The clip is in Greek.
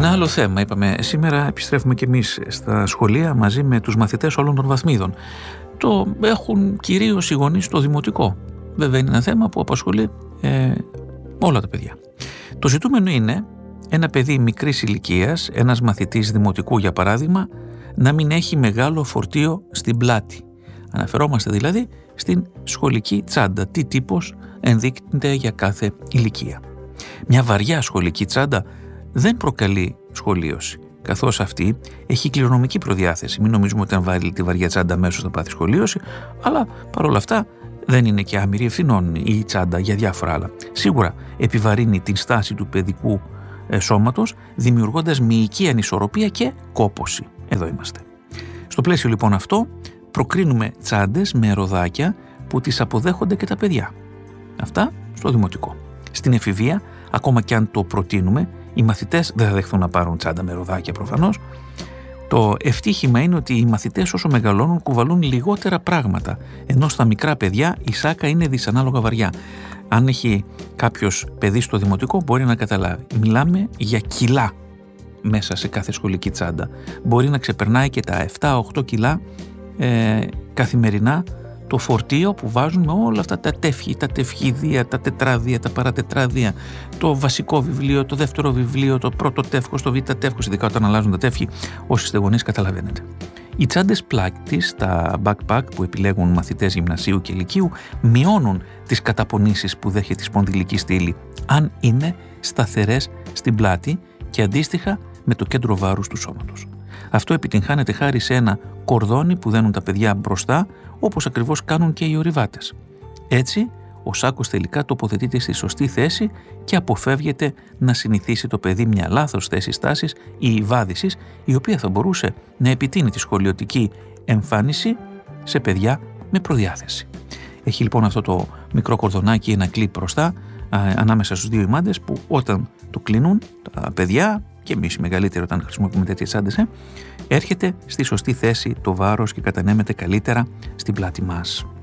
Ένα άλλο θέμα, είπαμε, σήμερα επιστρέφουμε και εμείς στα σχολεία μαζί με τους μαθητές όλων των βαθμίδων. Το έχουν κυρίως οι γονείς στο δημοτικό. Βέβαια είναι ένα θέμα που απασχολεί όλα τα παιδιά. Το ζητούμενο είναι ένα παιδί μικρής ηλικίας, ένας μαθητής δημοτικού για παράδειγμα, να μην έχει μεγάλο φορτίο στην πλάτη. Αναφερόμαστε δηλαδή στην σχολική τσάντα. Τι τύπος ενδείκνυται για κάθε ηλικία. Μια βαριά σχολική τσάντα δεν προκαλεί σχολίωση, καθώς αυτή έχει κληρονομική προδιάθεση. Μην νομίζουμε ότι αν βάλει τη βαριά τσάντα αμέσως θα πάθει σχολίωση, αλλά παρόλα αυτά δεν είναι και άμυρη ευθυνών η τσάντα για διάφορα άλλα. Σίγουρα επιβαρύνει την στάση του παιδικού σώματος, δημιουργώντας μυϊκή ανισορροπία και κόπωση. Εδώ είμαστε. Στο πλαίσιο λοιπόν αυτό, προκρίνουμε τσάντες με ροδάκια που τις αποδέχονται και τα παιδιά. Αυτά στο δημοτικό. Στην εφηβεία, ακόμα και αν το προτείνουμε, οι μαθητές δεν θα δεχθούν να πάρουν τσάντα με ροδάκια προφανώς. Το ευτύχημα είναι ότι οι μαθητές όσο μεγαλώνουν κουβαλούν λιγότερα πράγματα, ενώ στα μικρά παιδιά η σάκα είναι δυσανάλογα βαριά. Αν έχει κάποιος παιδί στο δημοτικό μπορεί να καταλάβει. Μιλάμε για κιλά μέσα σε κάθε σχολική τσάντα. Μπορεί να ξεπερνάει και τα 7-8 κιλά καθημερινά το φορτίο που βάζουν με όλα αυτά τα τεύχη, τα τευχίδια, τα τετράδια, τα παρατετράδια, το βασικό βιβλίο, το δεύτερο βιβλίο, το πρώτο τεύχος, το β' τεύχος, ειδικά όταν αλλάζουν τα τεύχη, όσοι είστε γονείς καταλαβαίνετε. Οι τσάντες πλάτης, τα backpack που επιλέγουν μαθητές γυμνασίου και λυκείου, μειώνουν τις καταπονήσεις που δέχεται η σπονδυλική στήλη, αν είναι σταθερές στην πλάτη και αντίστοιχα με το κέντρο βάρους του σώματος. Αυτό επιτυγχάνεται χάρη σε ένα κορδόνι που δένουν τα παιδιά μπροστά, όπως ακριβώς κάνουν και οι ορειβάτες. Έτσι, ο σάκος τελικά τοποθετείται στη σωστή θέση και αποφεύγεται να συνηθίσει το παιδί μια λάθος θέση στάσης ή βάδισης, η οποία θα μπορούσε να επιτείνει τη σχολιωτική εμφάνιση σε παιδιά με προδιάθεση. Έχει λοιπόν αυτό το μικρό κορδονάκι ένα κλιπ μπροστά, ανάμεσα στους δύο ημάντες, που όταν το κλείνουν τα παιδιά, και εμείς οι μεγαλύτεροι όταν χρησιμοποιούμε τέτοιες τσάντες, έρχεται στη σωστή θέση το βάρος και κατανέμεται καλύτερα στην πλάτη μας.